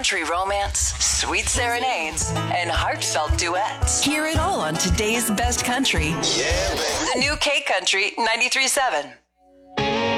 country romance, sweet serenades, and heartfelt duets. Hear it all on today's best country. Yeah, baby. The new K Country 93.7.